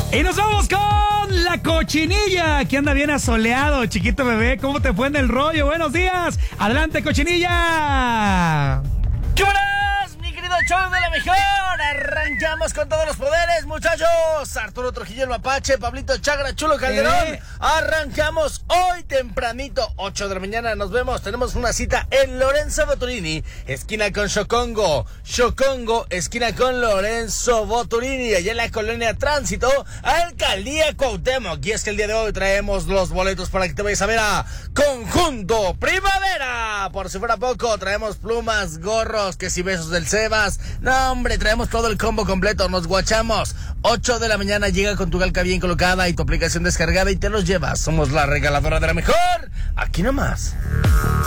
Y nos vamos con la Cochinilla, que anda bien asoleado, chiquito bebé. ¿Cómo te fue en el rollo? Buenos días. Adelante, Cochinilla. ¿Qué horas, mi querido show de la mejor? Arrancamos con todos los poderes, muchachos. Arturo Trujillo, el Mapache, Pablito Chagra, Chulo Calderón. Arrancamos hoy tempranito, 8 de la mañana. Nos vemos, tenemos una cita en Lorenzo Boturini, esquina con Xocongo. Xocongo, esquina con Lorenzo Boturini, allá en la colonia Tránsito, Alcaldía Cuauhtémoc. Y es que el día de hoy traemos los boletos para que te vayas a ver a Conjunto Primavera. Por si fuera poco, traemos plumas, gorros, que si besos del Sebas. No, hombre, traemos todo el combo completo. Nos guachamos. 8 de la mañana, llega con tu galca bien colocada y tu aplicación descargada y te los llevas. Somos la regaladora de la mejor. Aquí nomás.